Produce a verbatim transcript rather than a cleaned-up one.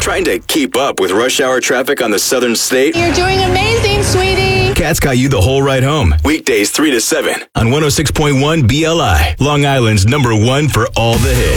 Trying to keep up with rush hour traffic on the southern state? You're doing amazing, sweetie. Kat's got you the whole ride home. Weekdays three to seven on one oh six point one B L I. Long Island's number one for all the hits.